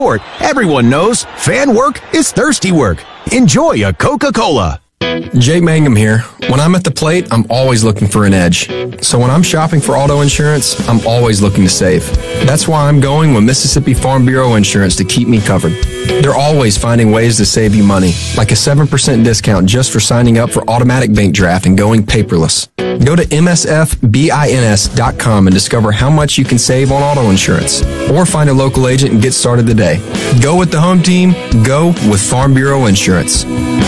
Everyone knows fan work is thirsty work. Enjoy a Coca-Cola. Jake Mangum here. When I'm at the plate, I'm always looking for an edge. So when I'm shopping for auto insurance, I'm always looking to save. That's why I'm going with Mississippi Farm Bureau Insurance to keep me covered. They're always finding ways to save you money, like a 7% discount just for signing up for automatic bank draft and going paperless. Go to msfbins.com and discover how much you can save on auto insurance. Or find a local agent and get started today. Go with the home team. Go with Farm Bureau Insurance.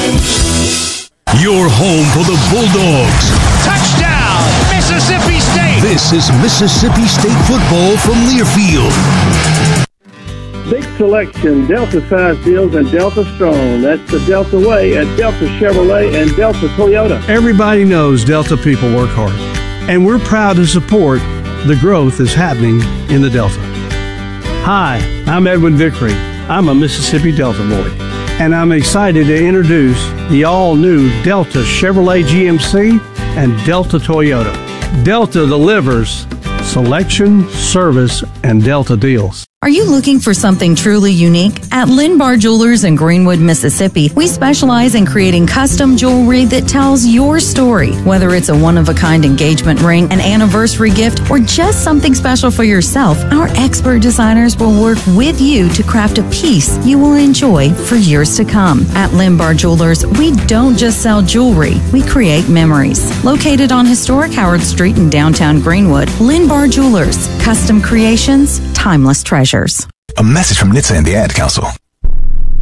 Your home for the Bulldogs. Touchdown, Mississippi State. This is Mississippi State football from Learfield. Big selection, Delta-size deals, and Delta Strong. That's the Delta way at Delta Chevrolet and Delta Toyota. Everybody knows Delta people work hard, and we're proud to support the growth that's happening in the Delta. Hi, I'm Edwin Vickery. I'm a Mississippi Delta boy, and I'm excited to introduce the all-new Delta Chevrolet GMC and Delta Toyota. Delta delivers selection, service, and Delta deals. Are you looking for something truly unique? At Lindbar Jewelers in Greenwood, Mississippi, we specialize in creating custom jewelry that tells your story. Whether it's a one-of-a-kind engagement ring, an anniversary gift, or just something special for yourself, our expert designers will work with you to craft a piece you will enjoy for years to come. At Lindbar Jewelers, we don't just sell jewelry, we create memories. Located on historic Howard Street in downtown Greenwood, Lindbar Jewelers, custom creations, timeless treasures. A message from NHTSA and the Ad Council.